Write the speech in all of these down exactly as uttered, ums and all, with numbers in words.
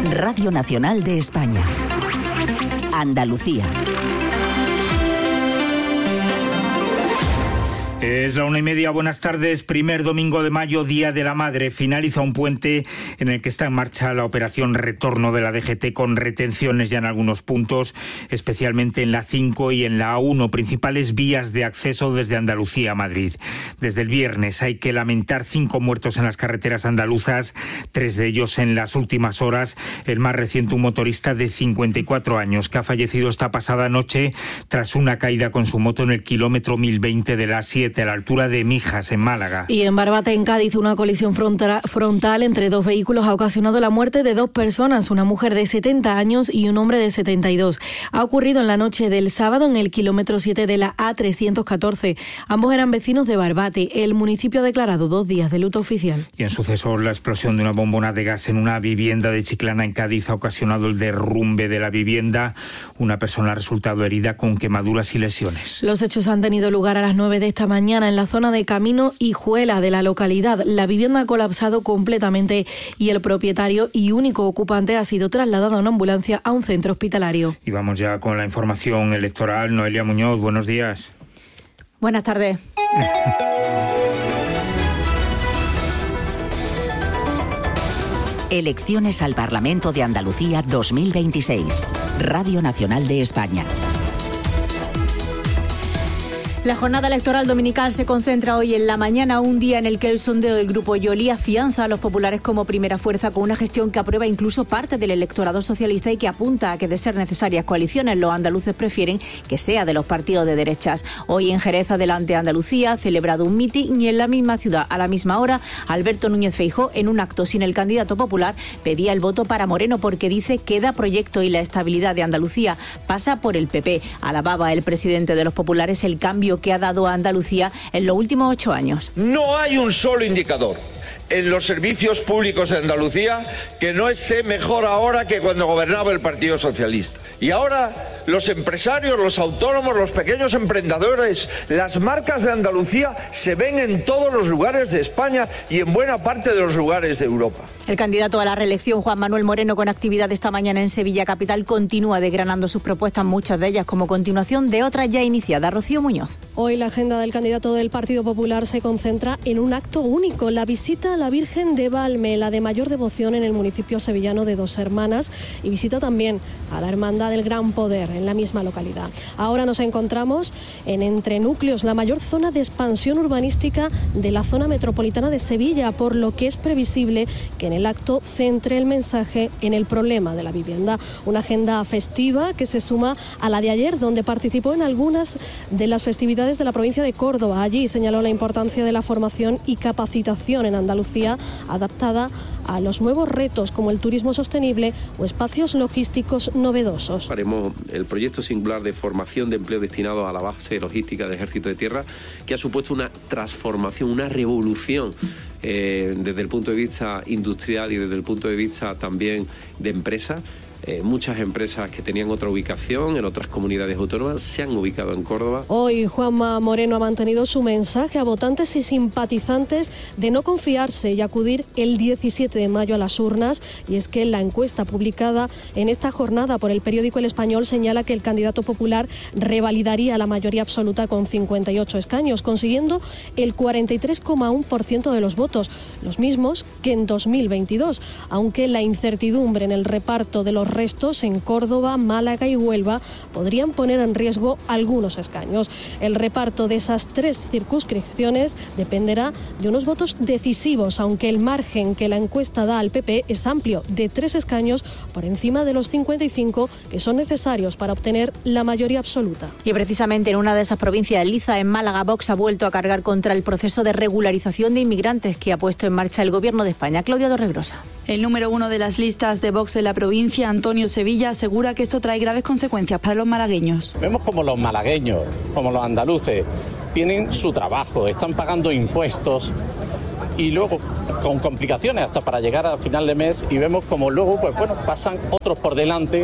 Radio Nacional de España. Andalucía. Es la una y media, buenas tardes. Primer domingo de mayo, Día de la Madre. Finaliza un puente en el que está en marcha la operación retorno de la D G T con retenciones ya en algunos puntos, especialmente en la cinco y en la A uno, principales vías de acceso desde Andalucía a Madrid. Desde el viernes hay que lamentar cinco muertos en las carreteras andaluzas, tres de ellos en las últimas horas. El más reciente, un motorista de cincuenta y cuatro años que ha fallecido esta pasada noche tras una caída con su moto en el kilómetro mil veinte de la A siete. A la altura de Mijas, en Málaga. Y en Barbate, en Cádiz, una colisión frontal entre dos vehículos ha ocasionado la muerte de dos personas, una mujer de setenta años y un hombre de setenta y dos. Ha ocurrido en la noche del sábado en el kilómetro siete de la A trescientos catorce. Ambos eran vecinos de Barbate. El municipio ha declarado dos días de luto oficial. Y en sucesos, la explosión de una bombona de gas en una vivienda de Chiclana, en Cádiz, ha ocasionado el derrumbe de la vivienda. Una persona ha resultado herida con quemaduras y lesiones. Los hechos han tenido lugar a las nueve de esta mañana. Mañana en la zona de Camino Hijuela de la localidad. La vivienda ha colapsado completamente y el propietario y único ocupante ha sido trasladado a una ambulancia a un centro hospitalario. Y vamos ya con la información electoral. Noelia Muñoz, buenos días. Buenas tardes. Elecciones al Parlamento de Andalucía dos mil veintiséis. Radio Nacional de España. La jornada electoral dominical se concentra hoy en la mañana, un día en el que el sondeo del Grupo Yoli afianza a los populares como primera fuerza con una gestión que aprueba incluso parte del electorado socialista y que apunta a que, de ser necesarias coaliciones, los andaluces prefieren que sea de los partidos de derechas. Hoy en Jerez, Adelante Andalucía, ha celebrado un mitin y en la misma ciudad, a la misma hora, Alberto Núñez Feijóo, en un acto sin el candidato popular, pedía el voto para Moreno porque dice que da proyecto y la estabilidad de Andalucía pasa por el P P. Alababa el presidente de los populares el cambio que ha dado a Andalucía en los últimos ocho años. No hay un solo indicador en los servicios públicos de Andalucía que no esté mejor ahora que cuando gobernaba el Partido Socialista. Y ahora los empresarios, los autónomos, los pequeños emprendedores, las marcas de Andalucía se ven en todos los lugares de España y en buena parte de los lugares de Europa. El candidato a la reelección, Juan Manuel Moreno, con actividad esta mañana en Sevilla capital, continúa desgranando sus propuestas, muchas de ellas como continuación de otras ya iniciadas. Rocío Muñoz. Hoy la agenda del candidato del Partido Popular se concentra en un acto único, la visita a la Virgen de Valme, la de mayor devoción en el municipio sevillano de Dos Hermanas, y visita también a la Hermandad del Gran Poder en la misma localidad. Ahora nos encontramos en Entrenúcleos, la mayor zona de expansión urbanística de la zona metropolitana de Sevilla, por lo que es previsible que en el acto centre el mensaje en el problema de la vivienda. Una agenda festiva que se suma a la de ayer, donde participó en algunas de las festividades de la provincia de Córdoba. Allí señaló la importancia de la formación y capacitación en Andalucía, adaptada a los nuevos retos como el turismo sostenible o espacios logísticos novedosos. Haremos el proyecto singular de formación de empleo destinado a la base logística del Ejército de Tierra, que ha supuesto una transformación, una revolución eh, desde el punto de vista industrial y desde el punto de vista también de empresa. Eh, muchas empresas que tenían otra ubicación en otras comunidades autónomas se han ubicado en Córdoba. Hoy Juanma Moreno ha mantenido su mensaje a votantes y simpatizantes de no confiarse y acudir el diecisiete de mayo a las urnas, y es que la encuesta publicada en esta jornada por el periódico El Español señala que el candidato popular revalidaría la mayoría absoluta con cincuenta y ocho escaños, consiguiendo el cuarenta y tres coma uno por ciento de los votos, los mismos que en dos mil veintidós, aunque la incertidumbre en el reparto de los restos en Córdoba, Málaga y Huelva podrían poner en riesgo algunos escaños. El reparto de esas tres circunscripciones dependerá de unos votos decisivos, aunque el margen que la encuesta da al P P es amplio, de tres escaños por encima de los cincuenta y cinco que son necesarios para obtener la mayoría absoluta. Y precisamente en una de esas provincias, Liza, en Málaga, Vox ha vuelto a cargar contra el proceso de regularización de inmigrantes que ha puesto en marcha el Gobierno de España. Claudia Torregrosa. El número uno de las listas de Vox en la provincia, Antonio Sevilla, asegura que esto trae graves consecuencias para los malagueños. Vemos como los malagueños, como los andaluces, tienen su trabajo, están pagando impuestos y luego con complicaciones hasta para llegar al final de mes, y vemos como luego pues bueno pasan otros por delante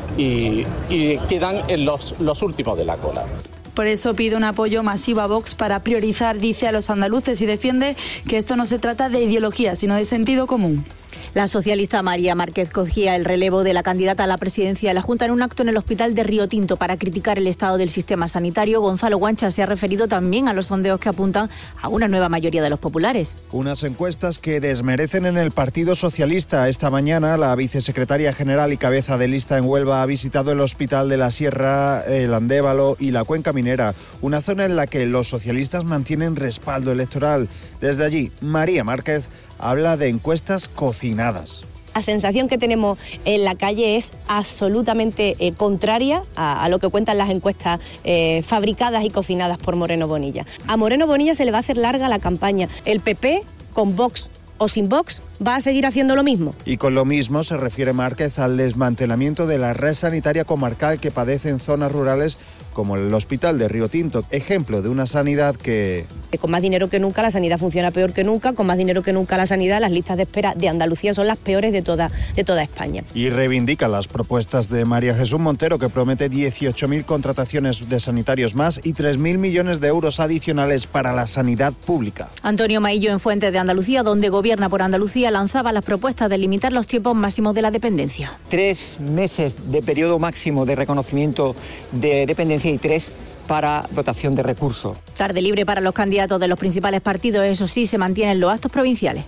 y, y quedan en los, los últimos de la cola. Por eso pide un apoyo masivo a Vox para priorizar, dice, a los andaluces, y defiende que esto no se trata de ideología, sino de sentido común. La socialista María Márquez cogía el relevo de la candidata a la presidencia de la Junta en un acto en el hospital de Río Tinto para criticar el estado del sistema sanitario. Gonzalo Guancha se ha referido también a los sondeos que apuntan a una nueva mayoría de los populares. Unas encuestas que desmerecen en el Partido Socialista. Esta mañana la vicesecretaria general y cabeza de lista en Huelva ha visitado el Hospital de la Sierra, el Andévalo y la Cuenca Minera, una zona en la que los socialistas mantienen respaldo electoral. Desde allí, María Márquez habla de encuestas cocinadas. La sensación que tenemos en la calle es absolutamente eh, contraria a, a lo que cuentan las encuestas eh, fabricadas y cocinadas por Moreno Bonilla. A Moreno Bonilla se le va a hacer larga la campaña. El P P, con Vox o sin Vox, va a seguir haciendo lo mismo. Y con lo mismo se refiere Márquez al desmantelamiento de la red sanitaria comarcal que padecen zonas rurales como el Hospital de Río Tinto, ejemplo de una sanidad que... Con más dinero que nunca la sanidad funciona peor que nunca, con más dinero que nunca la sanidad, las listas de espera de Andalucía son las peores de toda, de toda España. Y reivindica las propuestas de María Jesús Montero, que promete dieciocho mil contrataciones de sanitarios más y tres mil millones de euros adicionales para la sanidad pública. Antonio Maillo, en Fuentes de Andalucía, donde gobierna por Andalucía, lanzaba las propuestas de limitar los tiempos máximos de la dependencia. Tres meses de periodo máximo de reconocimiento de dependencia y tres para dotación de recursos. Tarde libre para los candidatos de los principales partidos, eso sí, se mantienen los actos provinciales.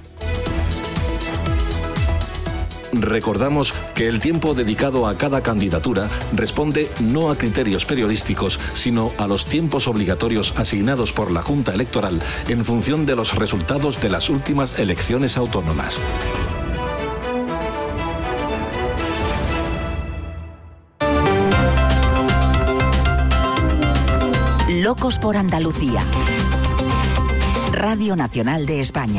Recordamos que el tiempo dedicado a cada candidatura responde no a criterios periodísticos, sino a los tiempos obligatorios asignados por la Junta Electoral en función de los resultados de las últimas elecciones autónomas. Locos por Andalucía. Radio Nacional de España.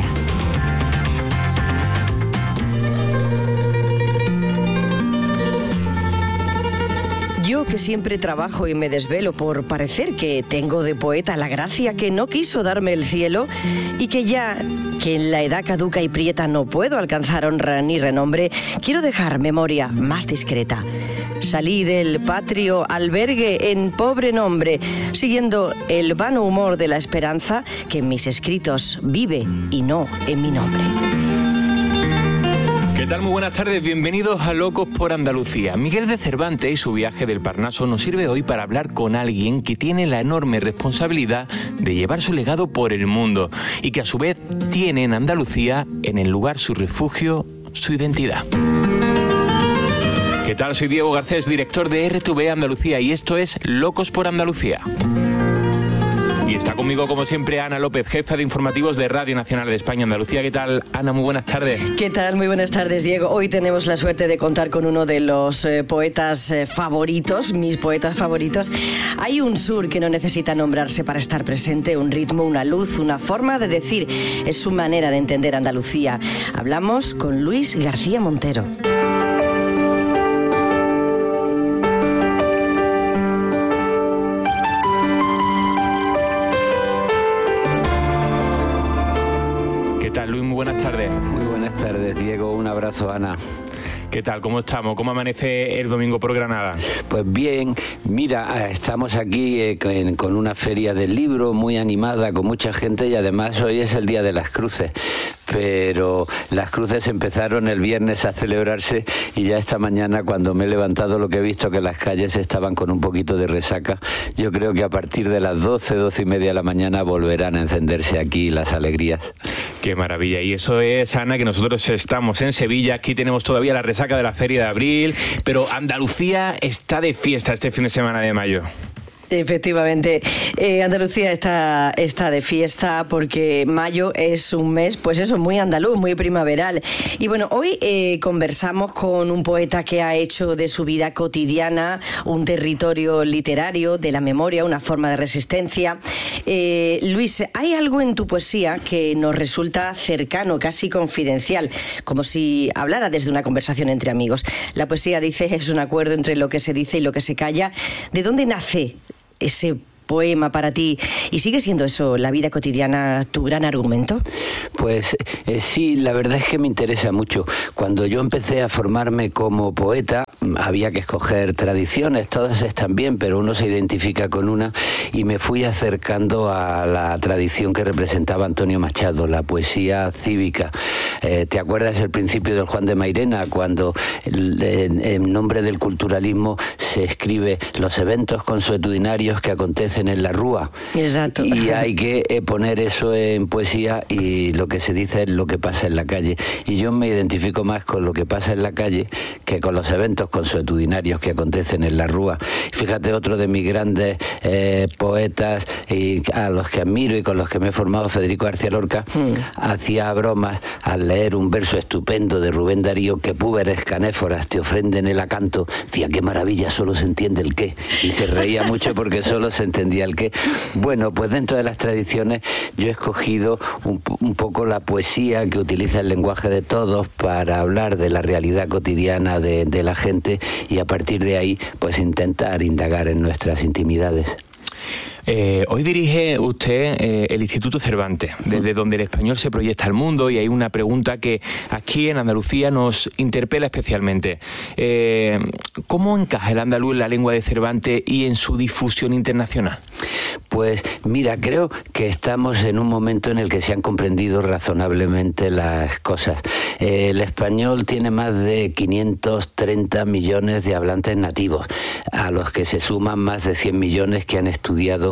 Yo que siempre trabajo y me desvelo por parecer que tengo de poeta la gracia que no quiso darme el cielo y que ya que en la edad caduca y prieta no puedo alcanzar honra ni renombre, quiero dejar memoria más discreta. Salí del patrio albergue en pobre nombre, siguiendo el vano humor de la esperanza que en mis escritos vive y no en mi nombre. ¿Qué tal? Muy buenas tardes, bienvenidos a Locos por Andalucía. Miguel de Cervantes y su viaje del Parnaso nos sirve hoy para hablar con alguien que tiene la enorme responsabilidad de llevar su legado por el mundo y que a su vez tiene en Andalucía, en el lugar su refugio, su identidad. ¿Qué tal? Soy Diego Garcés, director de R T V Andalucía y esto es Locos por Andalucía. Y está conmigo, como siempre, Ana López, jefa de informativos de Radio Nacional de España Andalucía. ¿Qué tal, Ana? Muy buenas tardes. ¿Qué tal? Muy buenas tardes, Diego. Hoy tenemos la suerte de contar con uno de los eh, poetas eh, favoritos, mis poetas favoritos. Hay un sur que no necesita nombrarse para estar presente, un ritmo, una luz, una forma de decir. Es su manera de entender Andalucía. Hablamos con Luis García Montero. Luis, muy buenas tardes. Muy buenas tardes, Diego. Un abrazo, Ana. ¿Qué tal? ¿Cómo estamos? ¿Cómo amanece el domingo por Granada? Pues bien, mira, estamos aquí eh, con, con una feria del libro muy animada, con mucha gente y además hoy es el Día de las Cruces. Pero las cruces empezaron el viernes a celebrarse y ya esta mañana, cuando me he levantado, lo que he visto que las calles estaban con un poquito de resaca. Yo creo que a partir de las doce, doce y media de la mañana volverán a encenderse aquí las alegrías. Qué maravilla. Y eso es, Ana, que nosotros estamos en Sevilla. Aquí tenemos todavía la resaca de la Feria de Abril, pero Andalucía está de fiesta este fin de semana de mayo. Efectivamente, eh, Andalucía está, está de fiesta porque mayo es un mes, pues eso, muy andaluz, muy primaveral. Y bueno, hoy eh, conversamos con un poeta que ha hecho de su vida cotidiana un territorio literario, de la memoria, una forma de resistencia. Eh, Luis, hay algo en tu poesía que nos resulta cercano, casi confidencial, como si hablara desde una conversación entre amigos. La poesía, dice, es un acuerdo entre lo que se dice y lo que se calla. ¿De dónde nace ese poema para ti. ¿Y sigue siendo eso, la vida cotidiana, tu gran argumento? Pues eh, sí, la verdad es que me interesa mucho. Cuando yo empecé a formarme como poeta, había que escoger tradiciones, todas están bien, pero uno se identifica con una, y me fui acercando a la tradición que representaba Antonio Machado, la poesía cívica. Eh, ¿Te acuerdas el principio del Juan de Mairena, cuando en, en nombre del culturalismo se escribe los eventos consuetudinarios que acontecen en la Rúa? Exacto. Y hay que eh, poner eso en poesía, y lo que se dice es lo que pasa en la calle. Y yo me identifico más con lo que pasa en la calle que con los eventos consuetudinarios que acontecen en la Rúa. Fíjate, otro de mis grandes eh, poetas, y a los que admiro y con los que me he formado, Federico García Lorca, mm. hacía bromas al leer un verso estupendo de Rubén Darío, que púberes canéforas te ofrenden el acanto. Decía, qué maravilla, solo se entiende el qué. Y se reía mucho porque solo se entendía el qué. Bueno, pues dentro de las tradiciones yo he escogido un, un poco la poesía que utiliza el lenguaje de todos para hablar de la realidad cotidiana de, de la gente, y a partir de ahí pues intentar indagar en nuestras intimidades. Eh, hoy dirige usted eh, el Instituto Cervantes, desde donde el español se proyecta al mundo, y hay una pregunta que aquí en Andalucía nos interpela especialmente. Eh, ¿Cómo encaja el andaluz en la lengua de Cervantes y en su difusión internacional? Pues mira, creo que estamos en un momento en el que se han comprendido razonablemente las cosas. Eh, el español tiene más de quinientos treinta millones de hablantes nativos, a los que se suman más de cien millones que han estudiado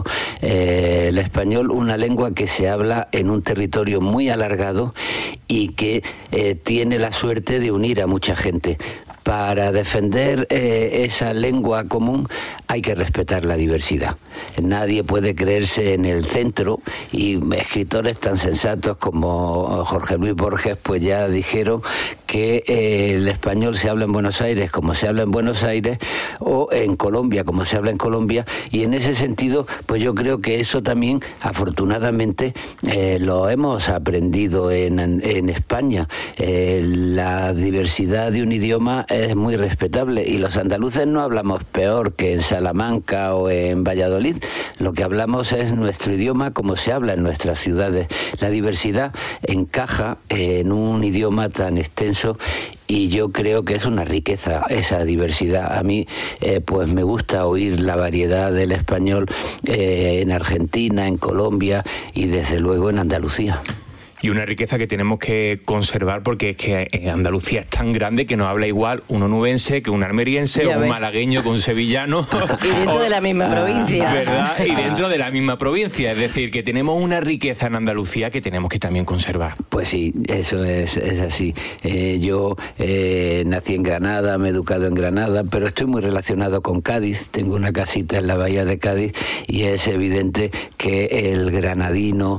eh, el español, una lengua que se habla en un territorio muy alargado y que eh, tiene la suerte de unir a mucha gente. Para defender eh, esa lengua común hay que respetar la diversidad. Nadie puede creerse en el centro, y escritores tan sensatos como Jorge Luis Borges pues ya dijeron que eh, el español se habla en Buenos Aires como se habla en Buenos Aires, o en Colombia como se habla en Colombia, y en ese sentido pues yo creo que eso también afortunadamente eh, lo hemos aprendido en, en España. Eh, la diversidad de un idioma es muy respetable, y los andaluces no hablamos peor que en Salamanca o en Valladolid. Lo que hablamos es nuestro idioma como se habla en nuestras ciudades. La diversidad encaja en un idioma tan extenso, y yo creo que es una riqueza esa diversidad. A mí eh, pues me gusta oír la variedad del español eh, en Argentina, en Colombia y desde luego en Andalucía. Y una riqueza que tenemos que conservar, porque es que Andalucía es tan grande que no habla igual un onubense que un almeriense, ya o un malagueño que un sevillano. Y dentro o, de la misma provincia. ¿Verdad? Y dentro de la misma provincia. Es decir, que tenemos una riqueza en Andalucía que tenemos que también conservar. Pues sí, eso es, es así. Eh, yo eh, nací en Granada, me he educado en Granada, pero estoy muy relacionado con Cádiz. Tengo una casita en la bahía de Cádiz, y es evidente que el granadino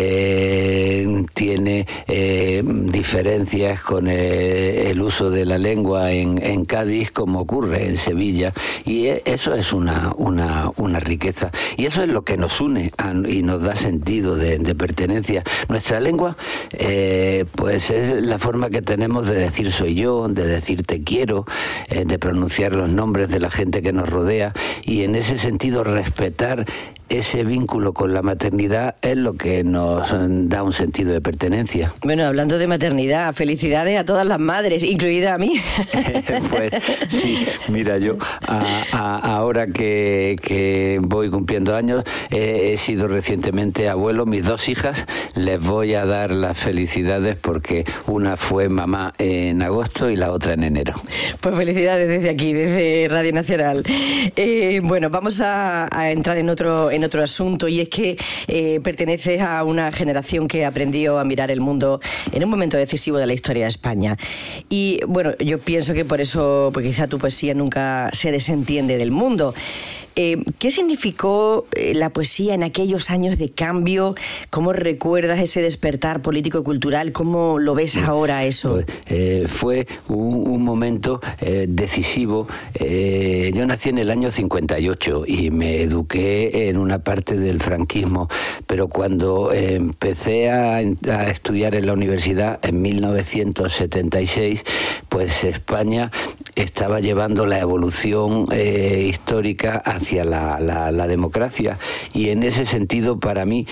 eh, tiene eh, diferencias con eh, el uso de la lengua en, en Cádiz, como ocurre en Sevilla, y eso es una, una, una riqueza, y eso es lo que nos une a, y nos da sentido de, de pertenencia. Nuestra lengua eh, pues es la forma que tenemos de decir soy yo, de decir te quiero, eh, de pronunciar los nombres de la gente que nos rodea, y en ese sentido respetar ese vínculo con la maternidad es lo que nos da un sentido de pertenencia. Bueno, hablando de maternidad, felicidades a todas las madres, incluida a mí. Pues sí, mira, yo a, a, ahora que, que voy cumpliendo años, eh, he sido recientemente abuelo. Mis dos hijas les voy a dar las felicidades, porque una fue mamá en agosto y la otra en enero. Pues felicidades desde aquí, desde Radio Nacional. Eh, bueno, vamos a, a entrar en otro en otro asunto, y es que eh, perteneces a una generación que aprendió a mirar el mundo en un momento decisivo de la historia de España. Y bueno, yo pienso que por eso, porque quizá tu poesía nunca se desentiende del mundo. Eh, ¿Qué significó eh, la poesía en aquellos años de cambio? ¿Cómo recuerdas ese despertar político-cultural? ¿Cómo lo ves ahora eso? Pues, eh, fue un, un momento eh, decisivo. Eh, yo nací en el año cincuenta y ocho y me eduqué en una parte del franquismo, pero cuando eh, empecé a, a estudiar en la universidad en mil novecientos setenta y seis, pues España estaba llevando la evolución eh, histórica hacia la, la, la democracia, y en ese sentido, para mí,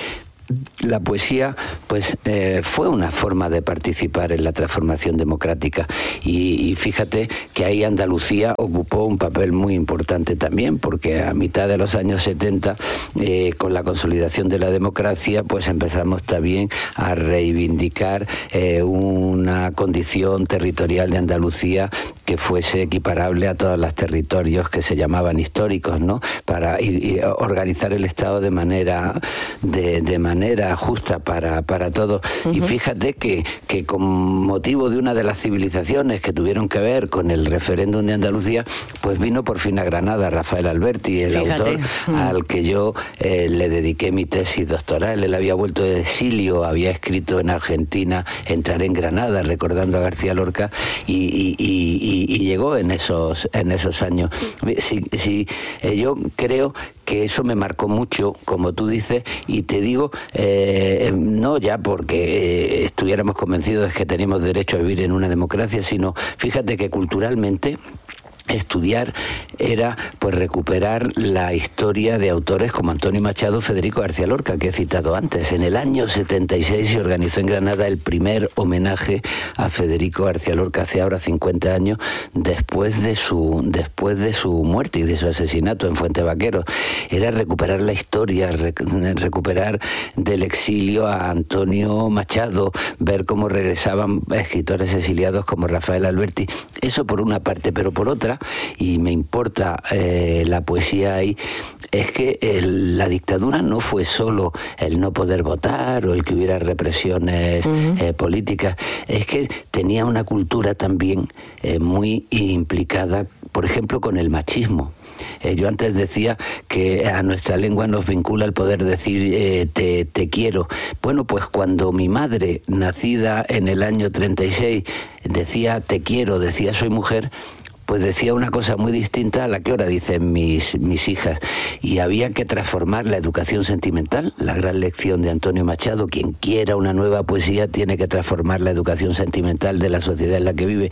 la poesía pues eh, fue una forma de participar en la transformación democrática, y, y fíjate que ahí Andalucía ocupó un papel muy importante también, porque a mitad de los años setenta, eh, con la consolidación de la democracia, pues empezamos también a reivindicar eh, una condición territorial de Andalucía que fuese equiparable a todos los territorios que se llamaban históricos, ¿no? Para y, y organizar el Estado de manera de, de manera manera justa para, para todos. Uh-huh. Y fíjate que, que con motivo de una de las civilizaciones que tuvieron que ver con el referéndum de Andalucía, pues vino por fin a Granada Rafael Alberti, el fíjate. autor uh-huh. al que yo eh, le dediqué mi tesis doctoral. Él había vuelto de exilio, había escrito en Argentina Entraré en Granada, recordando a García Lorca, y, y, y, y, y llegó en esos, en esos años. Sí, sí, eh, yo creo que eso me marcó mucho, como tú dices, y te digo, eh, no ya porque eh, estuviéramos convencidos de que teníamos derecho a vivir en una democracia, sino fíjate que culturalmente estudiar era pues recuperar la historia de autores como Antonio Machado, Federico García Lorca, que he citado antes. En el año setenta y seis se organizó en Granada el primer homenaje a Federico García Lorca, hace ahora cincuenta años, después de su después de su muerte y de su asesinato en Fuente Vaqueros. Era recuperar la historia, rec- recuperar del exilio a Antonio Machado, ver cómo regresaban escritores exiliados como Rafael Alberti. Eso por una parte, pero por otra, y me importa eh, la poesía ahí, es que el, la dictadura no fue solo el no poder votar o el que hubiera represiones uh-huh. eh, políticas, es que tenía una cultura también eh, muy implicada, por ejemplo, con el machismo. Eh, yo antes decía que a nuestra lengua nos vincula el poder decir eh, te, te quiero. Bueno, pues cuando mi madre, nacida en el año treinta y seis, decía te quiero, decía soy mujer, pues decía una cosa muy distinta a la que ahora dicen mis, mis hijas. Y había que transformar la educación sentimental, la gran lección de Antonio Machado: quien quiera una nueva poesía tiene que transformar la educación sentimental de la sociedad en la que vive.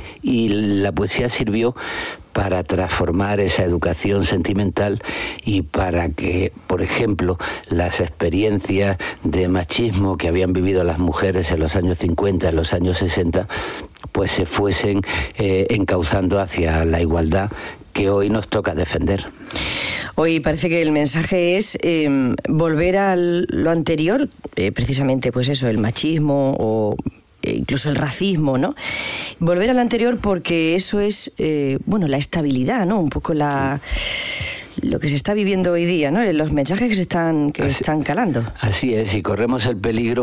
Y la poesía sirvió para transformar esa educación sentimental y para que, por ejemplo, las experiencias de machismo que habían vivido las mujeres en los años cincuenta, en los años sesenta, pues se fuesen eh, encauzando hacia la igualdad que hoy nos toca defender. Hoy parece que el mensaje es eh, volver a lo anterior, eh, precisamente pues eso, el machismo o incluso el racismo, ¿no? Volver a lo anterior porque eso es, eh, bueno, la estabilidad, ¿no? Un poco la... lo que se está viviendo hoy día, ¿no? Los mensajes que se están que así, están calando. Así es, y corremos el peligro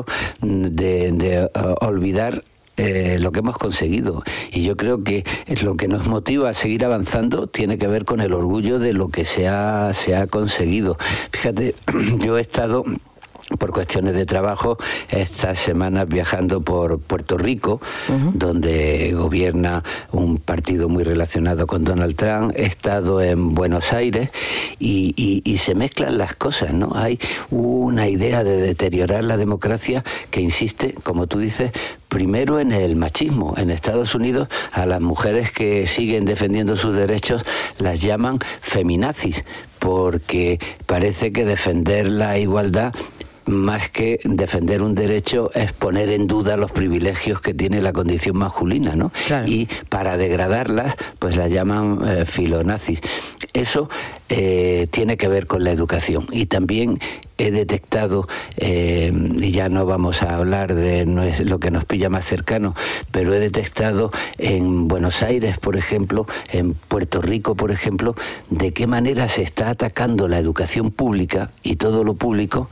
de, de uh, olvidar Eh, lo que hemos conseguido, y yo creo que lo que nos motiva a seguir avanzando tiene que ver con el orgullo de lo que se ha, se ha conseguido. Fíjate, yo he estado por cuestiones de trabajo estas semanas viajando por Puerto Rico, uh-huh. donde gobierna un partido muy relacionado con Donald Trump. He estado en Buenos Aires y, y, y se mezclan las cosas, ¿no? Hay una idea de deteriorar la democracia que insiste, como tú dices, primero en el machismo. En Estados Unidos a las mujeres que siguen defendiendo sus derechos las llaman feminazis, porque parece que defender la igualdad, más que defender un derecho, es poner en duda los privilegios que tiene la condición masculina, ¿no? Claro. Y para degradarlas, pues las llaman eh, filonazis. Eso eh, tiene que ver con la educación. Y también he detectado, eh, y ya no vamos a hablar de no es lo que nos pilla más cercano, pero he detectado en Buenos Aires, por ejemplo, en Puerto Rico, por ejemplo, de qué manera se está atacando la educación pública y todo lo público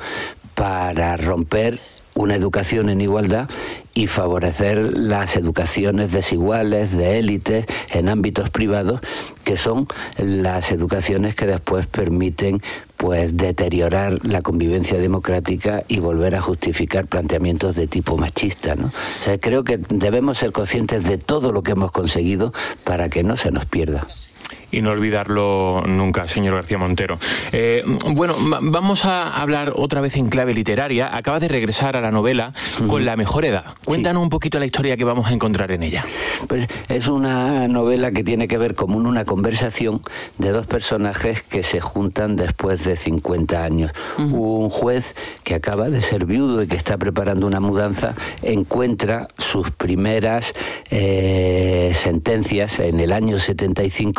para romper una educación en igualdad y favorecer las educaciones desiguales de élites en ámbitos privados, que son las educaciones que después permiten pues deteriorar la convivencia democrática y volver a justificar planteamientos de tipo machista, ¿no? O sea, creo que debemos ser conscientes de todo lo que hemos conseguido para que no se nos pierda. y no olvidarlo nunca, señor García Montero. Eh, bueno, vamos a hablar otra vez en clave literaria. Acaba de regresar a la novela uh-huh. con La mejor edad. Cuéntanos sí. un poquito la historia que vamos a encontrar en ella. Pues es una novela que tiene que ver con una conversación de dos personajes que se juntan después de cincuenta años. Uh-huh. Un juez que acaba de ser viudo y que está preparando una mudanza encuentra sus primeras eh, sentencias en el año setenta y cinco